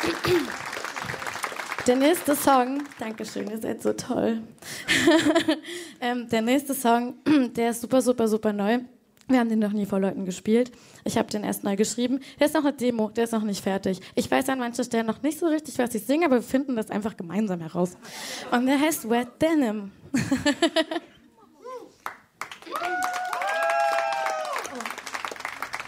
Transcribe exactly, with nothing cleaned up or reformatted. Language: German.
Der nächste Song, Dankeschön, ihr seid so toll. ähm, der nächste Song, der ist super, super, super neu. Wir haben den noch nie vor Leuten gespielt. Ich habe den erst neu geschrieben. Der ist noch eine Demo, der ist noch nicht fertig. Ich weiß an manchen Stellen noch nicht so richtig, was ich singe, aber wir finden das einfach gemeinsam heraus. Und der heißt Wet Denim.